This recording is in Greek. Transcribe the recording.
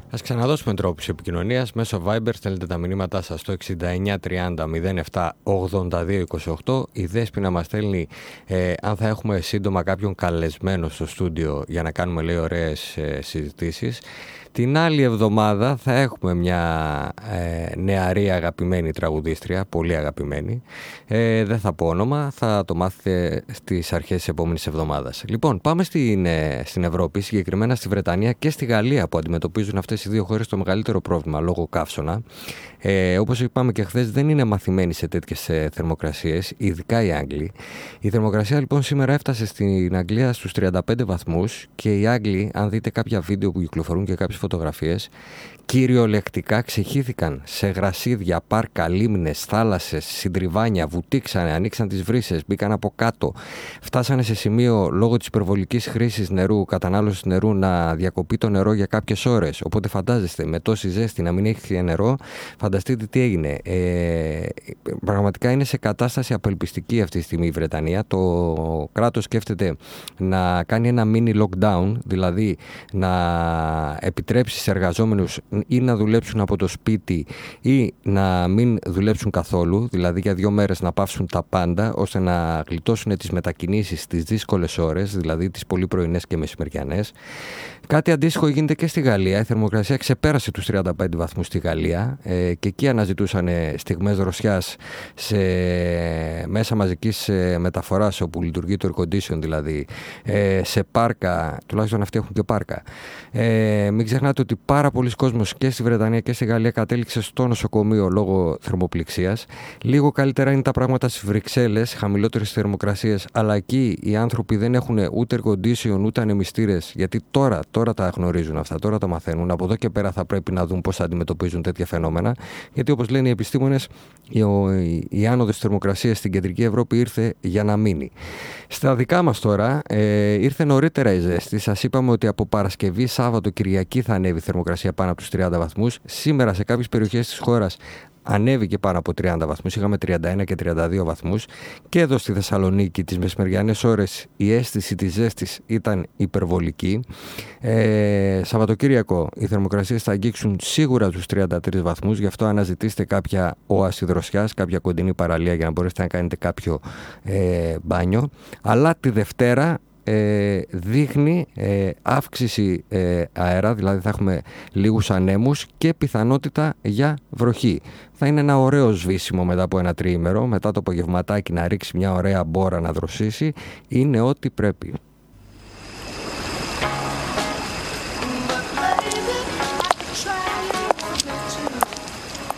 Ας ξαναδώσουμε τρόπους επικοινωνίας. Μέσω Viber στέλνετε τα μηνύματά σας στο 6930 07 82 28. Η Δέσποινα μας στέλνει αν θα έχουμε σύντομα κάποιον καλεσμένο στο στούντιο για να κάνουμε, λέει, ωραίες συζητήσεις. Την άλλη εβδομάδα θα έχουμε μια νεαρή αγαπημένη τραγουδίστρια, πολύ αγαπημένη. Δεν θα πω όνομα, θα το μάθετε στις αρχές της επόμενης εβδομάδας. Λοιπόν, πάμε στην Ευρώπη, συγκεκριμένα στη Βρετανία και στη Γαλλία, που αντιμετωπίζουν αυτές οι δύο χώρες το μεγαλύτερο πρόβλημα λόγω καύσωνα. Όπως είπαμε και χθες, δεν είναι μαθημένοι σε τέτοιες θερμοκρασίες, ειδικά οι Άγγλοι. Η θερμοκρασία λοιπόν σήμερα έφτασε στην Αγγλία στους 35 βαθμούς και οι Άγγλοι, αν δείτε κάποια βίντεο που κυκλοφορούν και κάποιες φωτογραφίες, κυριολεκτικά ξεχύθηκαν σε γρασίδια, πάρκα, λίμνες, θάλασσες, συντριβάνια, βουτήξανε, ανοίξαν τις βρύσες, μπήκαν από κάτω. Φτάσανε σε σημείο λόγω της υπερβολικής χρήσης νερού, κατανάλωσης νερού, να διακοπεί το νερό για κάποιες ώρες. Οπότε φαντάζεστε, με τόση ζέστη να μην έχει νερό, φανταστείτε τι έγινε. Πραγματικά είναι σε κατάσταση απελπιστική αυτή τη στιγμή η Βρετανία. Το κράτος σκέφτεται να κάνει ένα mini lockdown, δηλαδή να επιτρέψει σε εργαζόμενους ή να δουλέψουν από το σπίτι ή να μην δουλέψουν καθόλου, δηλαδή για 2 μέρες να πάυσουν τα πάντα, ώστε να γλιτώσουν τις μετακινήσεις στις δύσκολες ώρες, δηλαδή τις πολύ πρωινές και μεσημεριανές. Κάτι αντίστοιχο γίνεται και στη Γαλλία. Η θερμοκρασία ξεπέρασε τους 35 βαθμούς στη Γαλλία και εκεί αναζητούσαν στιγμές δροσιάς σε μέσα μαζικής μεταφοράς, όπου λειτουργεί το air condition, δηλαδή σε πάρκα, τουλάχιστον αυτοί έχουν και πάρκα. Μην ξεχνάτε ότι πάρα πολλοί κόσμος και στη Βρετανία και στη Γαλλία κατέληξε στο νοσοκομείο λόγω θερμοπληξίας. Λίγο καλύτερα είναι τα πράγματα στις Βρυξέλλες, χαμηλότερες θερμοκρασίες, αλλά εκεί οι άνθρωποι δεν έχουν ούτε air condition ούτε ανεμιστήρες, γιατί τώρα τα γνωρίζουν αυτά, τώρα τα μαθαίνουν. Από εδώ και πέρα θα πρέπει να δουν πώς θα αντιμετωπίζουν τέτοια φαινόμενα, γιατί όπως λένε οι επιστήμονες, η άνοδος της θερμοκρασίας στην κεντρική Ευρώπη ήρθε για να μείνει. Στα δικά μας τώρα ήρθε νωρίτερα η ζέστη. Σας είπαμε ότι από Παρασκευή, Σάββατο, Κυριακή θα ανέβει η θερμοκρασία πάνω από τους 30 βαθμούς. Σήμερα σε κάποιες περιοχές της χώρας ανέβηκε πάνω από 30 βαθμούς, είχαμε 31 και 32 βαθμούς και εδώ στη Θεσσαλονίκη τις μεσημεριανές ώρες η αίσθηση της ζέστης ήταν υπερβολική. Σαββατοκύριακο οι θερμοκρασίες θα αγγίξουν σίγουρα τους 33 βαθμούς, γι' αυτό αναζητήστε κάποια όαση δροσιάς, κάποια κοντινή παραλία για να μπορέσετε να κάνετε κάποιο μπάνιο. Αλλά τη Δευτέρα δείχνει αύξηση αέρα, δηλαδή θα έχουμε λίγους ανέμους και πιθανότητα για βροχή. Θα είναι ένα ωραίο σβήσιμο μετά από ένα τριήμερο, μετά το απογευματάκι να ρίξει μια ωραία μπόρα να δροσίσει, είναι ό,τι πρέπει.